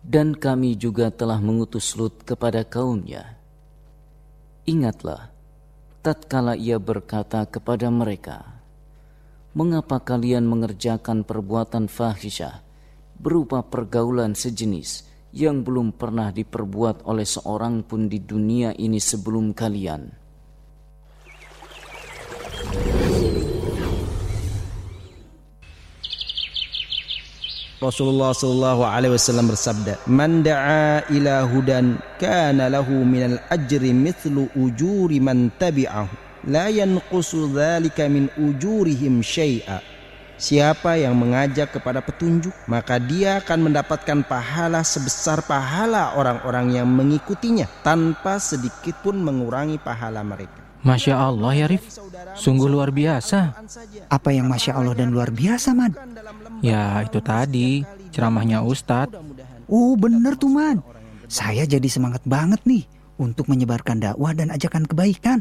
Dan kami juga telah mengutus Lut kepada kaumnya. Ingatlah, tatkala ia berkata kepada mereka, mengapa kalian mengerjakan perbuatan fahisyah berupa pergaulan sejenis yang belum pernah diperbuat oleh seorang pun di dunia ini sebelum kalian? Rasulullah sallallahu alaihi wasallam bersabda, "Man da'a ila hudan kana lahu minal ajri mithlu ujuri man tabi'ahu, la yanqusu dzalika min ujurihim syai'a." Siapa yang mengajak kepada petunjuk, maka dia akan mendapatkan pahala sebesar pahala orang-orang yang mengikutinya, tanpa sedikit pun mengurangi pahala mereka. Masya Allah ya Rif, sungguh luar biasa. Apa yang Masya Allah dan luar biasa, Mad? Ya itu tadi, ceramahnya Ustadz. Oh bener tuh, Mad. Saya jadi semangat banget nih untuk menyebarkan dakwah dan ajakan kebaikan.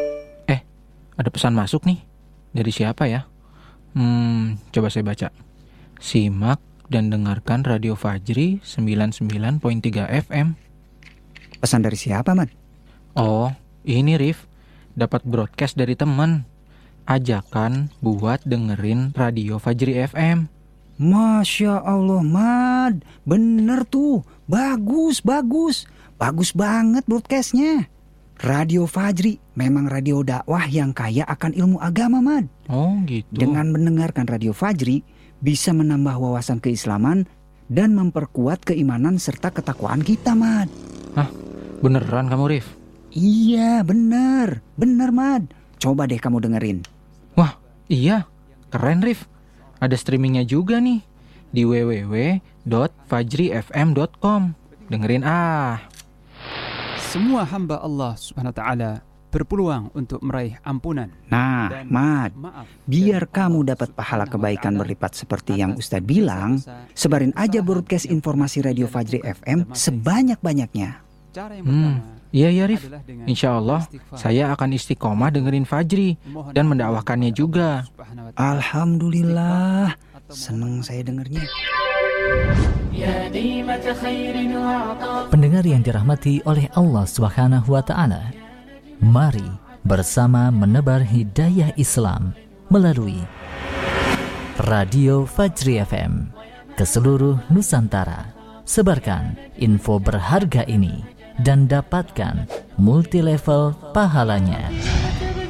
Ada pesan masuk nih. Dari siapa ya? Coba saya baca. Simak dan dengarkan Radio Fajri 99.3 FM. Pesan dari siapa, Mad? Oh, ini Rif. Dapat broadcast dari teman. Ajakan buat dengerin Radio Fajri FM. Masya Allah, Mad. Bener tuh. Bagus. Bagus banget broadcastnya. Radio Fajri memang radio dakwah yang kaya akan ilmu agama, Mad. Oh gitu. Dengan mendengarkan Radio Fajri, bisa menambah wawasan keislaman dan memperkuat keimanan serta ketakwaan kita, Mad. Hah? Beneran kamu, Rif? Iya, bener, Mad. Coba deh kamu dengerin. Wah, iya. Keren, Rif. Ada streamingnya juga nih di www.fajrifm.com. Dengerin Semua hamba Allah Subhanahu wa taala berpeluang untuk meraih ampunan. Nah, Mad, biar kamu dapat pahala kebaikan berlipat seperti yang Ustadz bilang, sebarin aja broadcast informasi Radio Fajri FM sebanyak-banyaknya. Iya ya Rif, insya Allah saya akan istiqomah dengerin Fajri dan mendakwahkannya juga. Alhamdulillah, seneng saya dengernya. Pendengar yang dirahmati oleh Allah Subhanahu wa Ta'ala, mari bersama menebar hidayah Islam melalui Radio Fajri FM ke seluruh Nusantara. Sebarkan info berharga ini dan dapatkan multi level pahalanya.